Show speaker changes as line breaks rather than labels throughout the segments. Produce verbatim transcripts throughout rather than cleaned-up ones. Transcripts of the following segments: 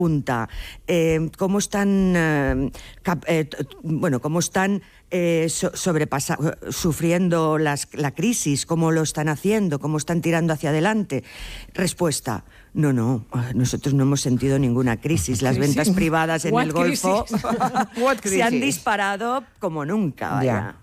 pregunta, eh, ¿cómo están, eh, cap, eh, bueno, cómo están eh, so, sobrepasa, sufriendo las, la crisis? ¿Cómo lo están haciendo? ¿Cómo están tirando hacia adelante? Respuesta: no, no, nosotros no hemos sentido ninguna crisis. Las ventas privadas en el Golfo se han disparado como nunca. Vaya.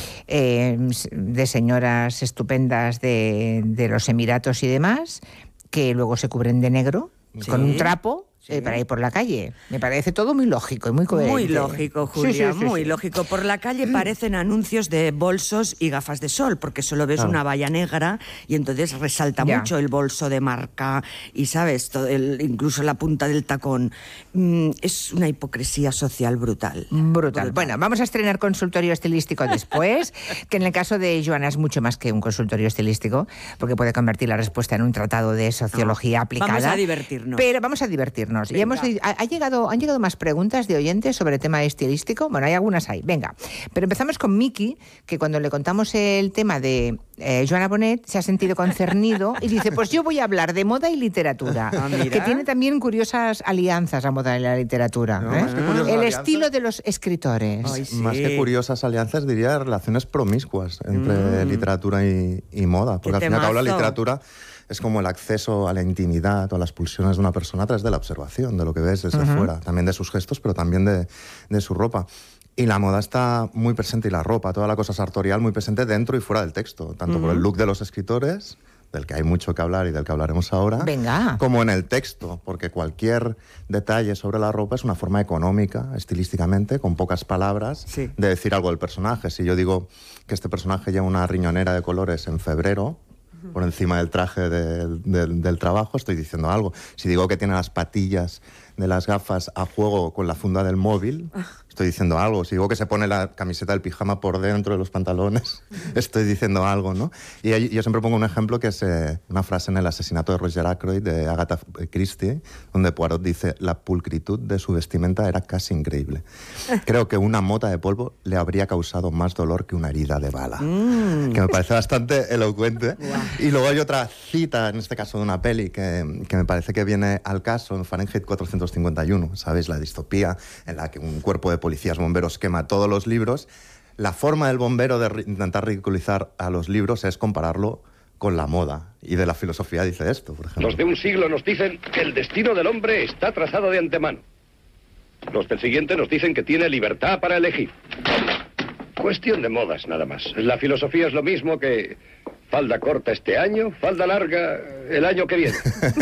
Eh, de señoras estupendas de, de los Emiratos y demás, que luego se cubren de negro, sí, con un trapo, sí, eh, para ir por la calle. Me parece todo muy lógico y muy coherente.
Muy lógico, Julia, sí, sí, sí, muy sí. lógico. Por la calle parecen anuncios de bolsos y gafas de sol, porque solo ves ah. una valla negra y entonces resalta ya. mucho el bolso de marca y, ¿sabes? Todo el, incluso la punta del tacón. Mm, es una hipocresía social brutal.
brutal. Brutal. Bueno, vamos a estrenar consultorio estilístico después, que en el caso de Joana es mucho más que un consultorio estilístico, porque puede convertir la respuesta en un tratado de sociología ah. aplicada.
Vamos a divertirnos.
Pero vamos a divertirnos. Y hemos, ha, ha llegado, han llegado más preguntas de oyentes sobre tema estilístico. Bueno, hay algunas ahí. Venga. Pero empezamos con Miki, que cuando le contamos el tema de eh, Joana Bonet se ha sentido concernido y dice, pues yo voy a hablar de moda y literatura, ah, que tiene también curiosas alianzas la moda y la literatura. No, ¿eh?
Más que
el
alianzas,
estilo de los escritores.
Ay, sí. Más que curiosas alianzas, diría relaciones promiscuas entre mm. literatura y, y moda. Porque al fin y al cabo la literatura es como el acceso a la intimidad o a las pulsiones de una persona a través de la observación, de lo que ves desde uh-huh. fuera, también de sus gestos, pero también de, de su ropa. Y la moda está muy presente, y la ropa, toda la cosa sartorial, muy presente dentro y fuera del texto, tanto uh-huh. por el look de los escritores, del que hay mucho que hablar y del que hablaremos ahora,
Venga.
como en el texto, porque cualquier detalle sobre la ropa es una forma económica, estilísticamente, con pocas palabras, sí. de decir algo del personaje. Si yo digo que este personaje lleva una riñonera de colores en febrero, por encima del traje del, del, del trabajo, estoy diciendo algo. Si digo que tiene las patillas de las gafas a juego con la funda del móvil, estoy diciendo algo. Si digo que se pone la camiseta del pijama por dentro de los pantalones, estoy diciendo algo, ¿no? Y ahí, yo siempre pongo un ejemplo que es eh, una frase en El asesinato de Roger Ackroyd de Agatha Christie, donde Poirot dice: la pulcritud de su vestimenta era casi increíble. Creo que una mota de polvo le habría causado más dolor que una herida de bala. Mm. Que me parece bastante elocuente. Wow. Y luego hay otra cita, en este caso de una peli, que, que me parece que viene al caso, en Fahrenheit cuatrocientos cincuenta y uno, ¿sabéis? La distopía en la que un cuerpo de policías bomberos quema todos los libros. La forma del bombero de intentar ridiculizar a los libros es compararlo con la moda. Y de la filosofía dice esto, por ejemplo.
Los de un siglo nos dicen que el destino del hombre está trazado de antemano. Los del siguiente nos dicen que tiene libertad para elegir. Cuestión de modas, nada más. La filosofía es lo mismo que falda corta este año, falda larga el año que viene.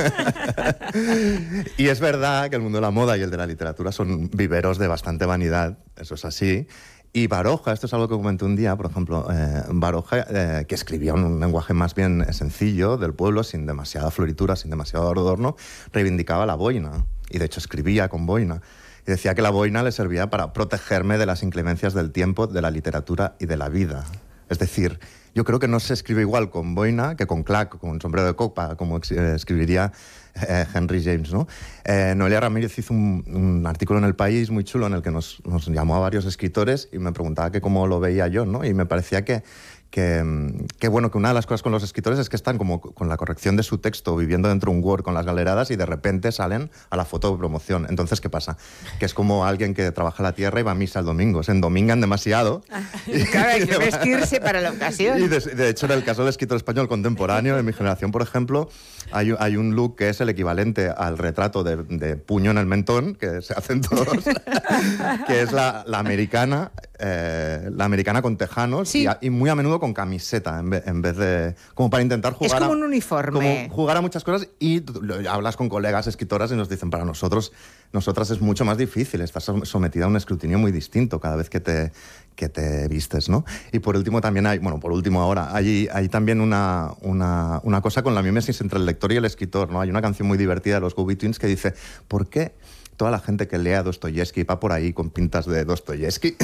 Y es verdad que el mundo de la moda y el de la literatura son viveros de bastante vanidad, eso es así. Y Baroja, esto es algo que comenté un día, por ejemplo, eh, Baroja, eh, que escribía un lenguaje más bien sencillo del pueblo, sin demasiada floritura, sin demasiado adorno, reivindicaba la boina. Y de hecho escribía con boina. Y decía que la boina le servía para protegerme de las inclemencias del tiempo, de la literatura y de la vida. Es decir, yo creo que no se escribe igual con boina que con clac, con sombrero de copa, como escribiría eh, Henry James, ¿no? Eh, Noelia Ramírez hizo un, un artículo en El País muy chulo en el que nos, nos llamó a varios escritores y me preguntaba que cómo lo veía yo, ¿no? Y me parecía que Que, que bueno, que una de las cosas con los escritores es que están como con la corrección de su texto, viviendo dentro de un Word con las galeradas y de repente salen a la foto de promoción. Entonces, ¿qué pasa? Que es como alguien que trabaja la tierra y va a misa el domingo. Se endomingan demasiado.
Claro, hay que vestirse para la ocasión.
Y de, de hecho, en el caso del escritor español contemporáneo, en mi generación, por ejemplo, hay, hay un look que es el equivalente al retrato de, de puño en el mentón, que se hacen todos, que es la, la americana, eh, la americana con tejanos, sí. y, y muy a menudo con camiseta en vez, en vez de... como para intentar jugar...
Es como
a,
un uniforme.
Como jugar a muchas cosas y hablas con colegas escritoras y nos dicen, para nosotros, nosotras es mucho más difícil, estás sometida a un escrutinio muy distinto cada vez que te, que te vistes, ¿no? Y por último también hay, bueno, por último ahora, hay, hay también una, una, una cosa con la mimesis entre el lector y el escritor, ¿no? Hay una canción muy divertida de los Go-Betweens que dice, ¿por qué toda la gente que lea Dostoyevsky va por ahí con pintas de Dostoyevsky?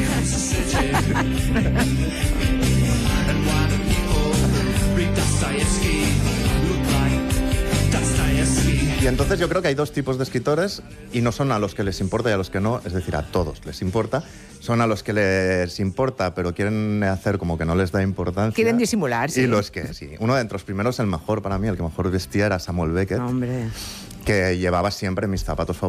Y entonces yo creo que hay dos tipos de escritores y no son a los que les importa y a los que no, es decir, a todos les importa. Son a los que les importa pero quieren hacer como que no les da importancia.
Quieren disimular, sí.
Y los que sí. Uno de entre los primeros, el mejor para mí, el que mejor vestía era Samuel Beckett.
Hombre.
que llevaba siempre mis zapatos favoritos.